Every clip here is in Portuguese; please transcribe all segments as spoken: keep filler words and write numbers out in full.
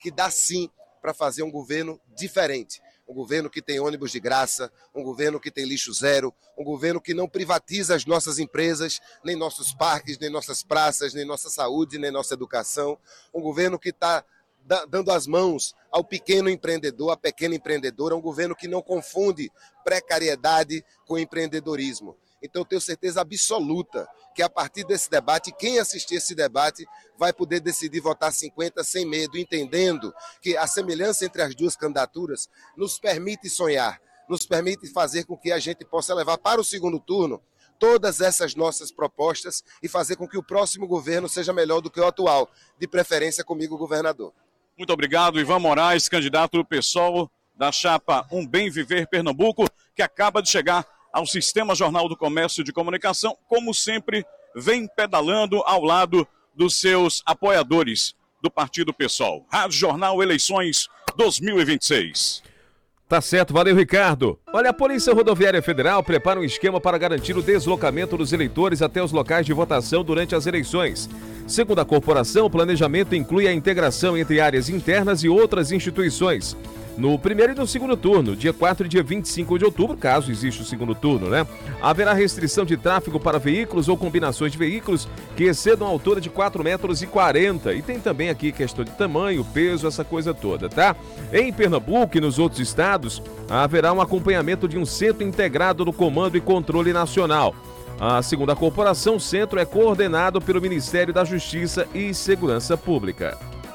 que dá sim para fazer um governo diferente. Um governo que tem ônibus de graça, um governo que tem lixo zero, um governo que não privatiza as nossas empresas, nem nossos parques, nem nossas praças, nem nossa saúde, nem nossa educação. Um governo que está dando as mãos ao pequeno empreendedor, à pequena empreendedora. Um governo que não confunde precariedade com empreendedorismo. Então, eu tenho certeza absoluta que, a partir desse debate, quem assistir esse debate vai poder decidir votar cinquenta sem medo, entendendo que a semelhança entre as duas candidaturas nos permite sonhar, nos permite fazer com que a gente possa levar para o segundo turno todas essas nossas propostas e fazer com que o próximo governo seja melhor do que o atual, de preferência comigo, governador. Muito obrigado, Ivan Moraes, candidato do PSOL da chapa Um Bem Viver Pernambuco, que acaba de chegar ao Sistema Jornal do Comércio de Comunicação, como sempre, vem pedalando ao lado dos seus apoiadores do Partido PSOL. Rádio Jornal Eleições dois mil e vinte e seis. Tá certo, valeu, Ricardo. Olha, a Polícia Rodoviária Federal prepara um esquema para garantir o deslocamento dos eleitores até os locais de votação durante as eleições. Segundo a corporação, o planejamento inclui a integração entre áreas internas e outras instituições. No primeiro e no segundo turno, dia quatro e dia vinte e cinco de outubro, caso exista o segundo turno, né? Haverá restrição de tráfego para veículos ou combinações de veículos que excedam a altura de quatro metros e quarenta. E tem também aqui questão de tamanho, peso, essa coisa toda, tá? Em Pernambuco e nos outros estados, haverá um acompanhamento de um centro integrado do Comando e Controle Nacional. A segunda corporação, o centro é coordenado pelo Ministério da Justiça e Segurança Pública.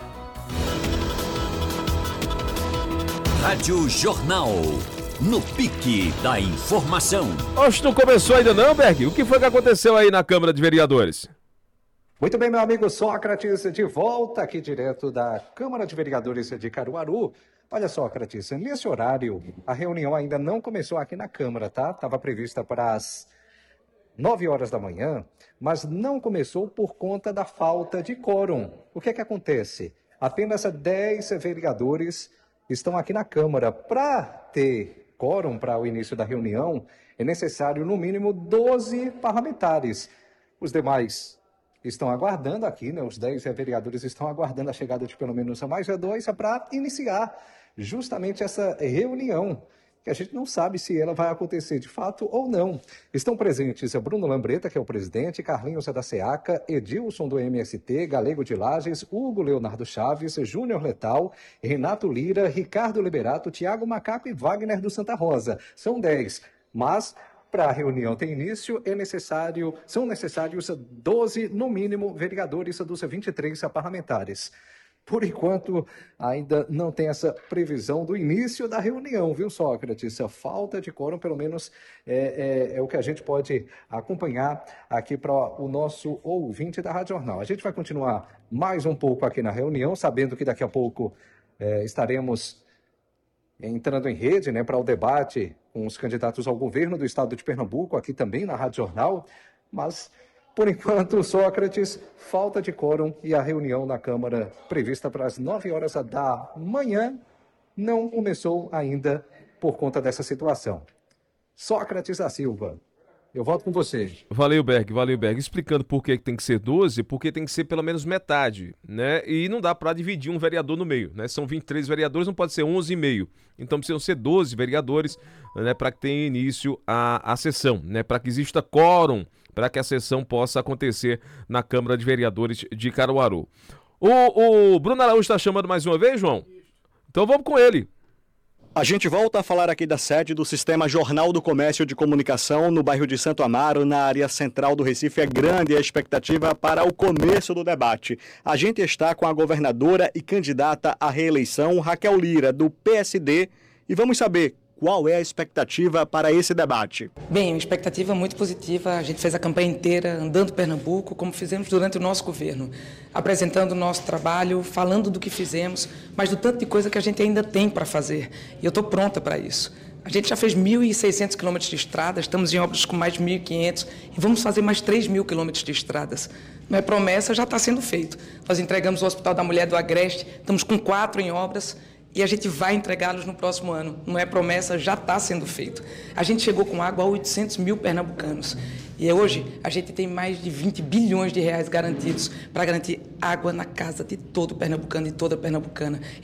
Rádio Jornal, no pique da informação. Oxe, não começou ainda não, Berg? O que foi que aconteceu aí na Câmara de Vereadores? Muito bem, meu amigo Sócrates, de volta aqui direto da Câmara de Vereadores de Caruaru. Olha, Sócrates, nesse horário, a reunião ainda não começou aqui na Câmara, tá? Estava prevista para as nove horas da manhã, mas não começou por conta da falta de quórum. O que é que acontece? Apenas dez vereadores estão aqui na Câmara. Para ter quórum para o início da reunião, é necessário, no mínimo, doze parlamentares. Os demais estão aguardando aqui, né? Os dez vereadores estão aguardando a chegada de pelo menos mais dois para iniciar justamente essa reunião, que a gente não sabe se ela vai acontecer de fato ou não. Estão presentes Bruno Lambreta, que é o presidente, Carlinhos da SEACA, Edilson do M S T, Galego de Lages, Hugo Leonardo Chaves, Júnior Letal, Renato Lira, Ricardo Liberato, Tiago Macaco e Wagner do Santa Rosa. São dez, mas para a reunião ter início é necessário, são necessários doze, no mínimo, vereadores dos vinte e três parlamentares. Por enquanto, ainda não tem essa previsão do início da reunião, viu, Sócrates? A falta de quórum, pelo menos, é, é, é o que a gente pode acompanhar aqui para o nosso ouvinte da Rádio Jornal. A gente vai continuar mais um pouco aqui na reunião, sabendo que daqui a pouco é, estaremos entrando em rede, né, para o debate com os candidatos ao governo do estado de Pernambuco, aqui também na Rádio Jornal, mas... Por enquanto, Sócrates, falta de quórum e a reunião na Câmara prevista para as nove horas da manhã não começou ainda por conta dessa situação. Sócrates da Silva, eu volto com você. Valeu, Berg, valeu, Berg. Explicando por que tem que ser doze, porque tem que ser pelo menos metade, né? E não dá para dividir um vereador no meio, né? São vinte e três vereadores, não pode ser onze e meio. Então precisam ser doze vereadores, né, para que tenha início a, a sessão, né? Para que exista quórum, para que a sessão possa acontecer na Câmara de Vereadores de Caruaru. O, o Bruno Araújo está chamando mais uma vez, João? Então vamos com ele. A gente volta a falar aqui da sede do Sistema Jornal do Comércio de Comunicação no bairro de Santo Amaro, na área central do Recife. É grande a expectativa para o começo do debate. A gente está com a governadora e candidata à reeleição, Raquel Lira, do P S D, e vamos saber qual é a expectativa para esse debate. Bem, uma expectativa muito positiva. A gente fez a campanha inteira andando Pernambuco, como fizemos durante o nosso governo, apresentando o nosso trabalho, falando do que fizemos, mas do tanto de coisa que a gente ainda tem para fazer. E eu estou pronta para isso. A gente já fez mil e seiscentos quilômetros de estrada, estamos em obras com mais de mil e quinhentos e vamos fazer mais três mil quilômetros de estradas. Não é promessa, já está sendo feito. Nós entregamos o Hospital da Mulher do Agreste, estamos com quatro em obras, e a gente vai entregá-los no próximo ano. Não é promessa, já está sendo feito. A gente chegou com água a oitocentos mil pernambucanos. E hoje a gente tem mais de vinte bilhões de reais garantidos para garantir água na casa de todo pernambucano e toda pernambucana.